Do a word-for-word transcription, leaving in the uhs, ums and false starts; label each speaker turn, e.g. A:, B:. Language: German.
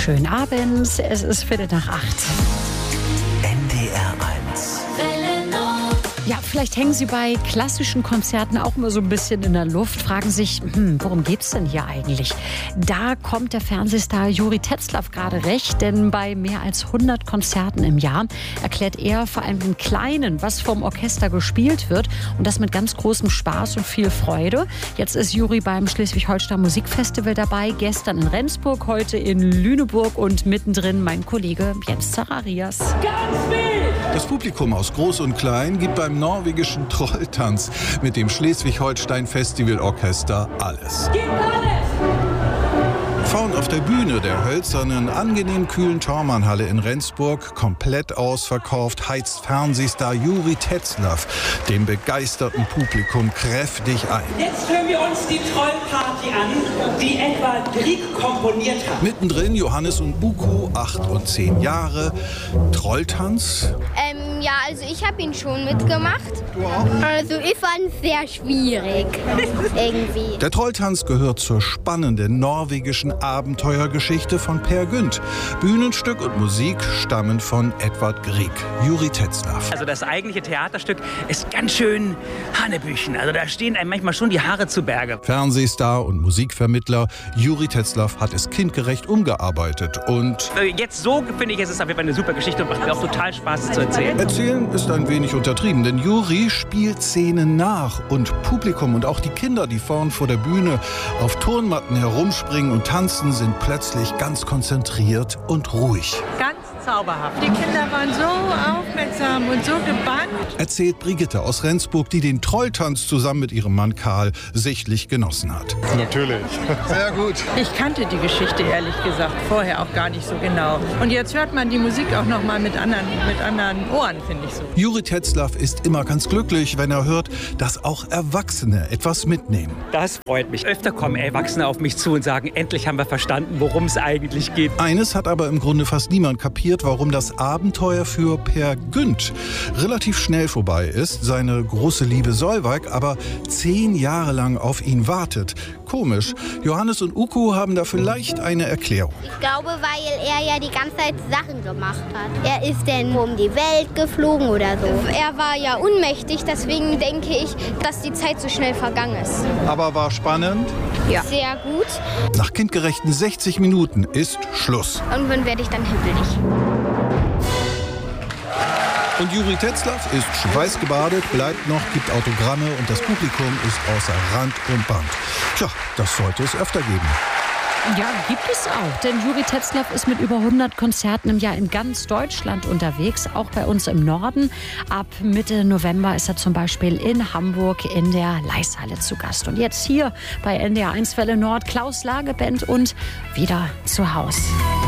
A: schönen Abend. Es ist Viertel nach acht.
B: N D R eins.
A: Ja, vielleicht hängen Sie bei klassischen Konzerten auch immer so ein bisschen in der Luft, fragen sich, hm, worum geht's denn hier eigentlich? Da kommt der Fernsehstar Juri Tetzlaff gerade recht, denn bei mehr als hundert Konzerten im Jahr erklärt er vor allem den Kleinen, was vom Orchester gespielt wird, und das mit ganz großem Spaß und viel Freude. Jetzt ist Juri beim Schleswig-Holstein Musikfestival dabei, gestern in Rendsburg, heute in Lüneburg und mittendrin mein Kollege Jens Zacharias.
C: Ganz wild!
D: Das Publikum aus Groß und Klein gibt beim norwegischen Trolltanz mit dem Schleswig-Holstein Festivalorchester alles.
C: Gib alles!
D: Vorn auf der Bühne der hölzernen, angenehm kühlen Thormannhalle in Rendsburg, komplett ausverkauft, heizt Fernsehstar Juri Tetzlaff dem begeisterten Publikum kräftig ein.
C: Jetzt hören wir uns die Trollparty an, die Edward Grieg komponiert hat.
D: Mittendrin Johannes und Buko, acht und zehn Jahre. Trolltanz?
E: Ähm, ja, also ich habe ihn schon mitgemacht. Du auch? Also ich fand es sehr schwierig. Irgendwie.
D: Der Trolltanz gehört zur spannenden norwegischen Abenteuergeschichte von Peer Gynt. Bühnenstück und Musik stammen von Edvard Grieg. Juri Tetzlaff.
F: Also das eigentliche Theaterstück ist ganz schön Hanebüchen. Also da stehen einem manchmal schon die Haare zu Berge.
D: Fernsehstar und Musikvermittler Juri Tetzlaff hat es kindgerecht umgearbeitet und...
F: Jetzt so finde ich, es ist auf jeden Fall eine super Geschichte und macht mir auch total Spaß, es zu erzählen.
D: Erzählen ist ein wenig untertrieben, denn Juri spielt Szenen nach und Publikum und auch die Kinder, die vorn vor der Bühne auf Turnmatten herumspringen und tanzen, sind plötzlich ganz konzentriert und ruhig.
G: Ganz zauberhaft. Die Kinder waren so aufmerksam und so gebannt.
D: Erzählt Brigitte aus Rendsburg, die den Trolltanz zusammen mit ihrem Mann Karl sichtlich genossen hat.
H: Natürlich. Sehr gut.
G: Ich kannte die Geschichte ehrlich gesagt vorher auch gar nicht so genau. Und jetzt hört man die Musik auch noch mal mit anderen, mit anderen Ohren, finde ich so.
D: Juri Tetzlaff ist immer ganz glücklich, wenn er hört, dass auch Erwachsene etwas mitnehmen.
F: Das freut mich. Öfter kommen Erwachsene auf mich zu und sagen, endlich haben wir verstanden, worum es eigentlich geht.
D: Eines hat aber im Grunde fast niemand kapiert, warum das Abenteuer für Peer Gynt relativ schnell vorbei ist. Seine große Liebe Solveig aber zehn Jahre lang auf ihn wartet. Komisch. Johannes und Uko haben da vielleicht eine Erklärung.
E: Ich glaube, weil er ja die ganze Zeit Sachen gemacht hat. Er ist denn um die Welt geflogen oder so. Er war ja ohnmächtig, deswegen denke ich, dass die Zeit so schnell vergangen ist.
D: Aber war spannend?
E: Ja. Sehr gut.
D: Nach kindgerechten sechzig Minuten ist Schluss.
E: Irgendwann werde ich dann hibbelig.
D: Und Juri Tetzlaff ist schweißgebadet, bleibt noch, gibt Autogramme und das Publikum ist außer Rand und Band. Tja, das sollte es öfter geben.
A: Ja, gibt es auch. Denn Juri Tetzlaff ist mit über hundert Konzerten im Jahr in ganz Deutschland unterwegs, auch bei uns im Norden. Ab Mitte November ist er zum Beispiel in Hamburg in der Leishalle zu Gast. Und jetzt hier bei N D R eins Welle Nord, Klaus Lageband und wieder zu Haus.